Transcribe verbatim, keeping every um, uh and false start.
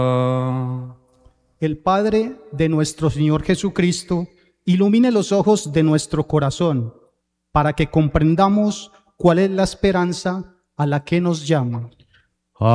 El Padre de nuestro Señor Jesucristo ilumine los ojos de nuestro corazón para que comprendamos cuál es la esperanza a la que nos llama.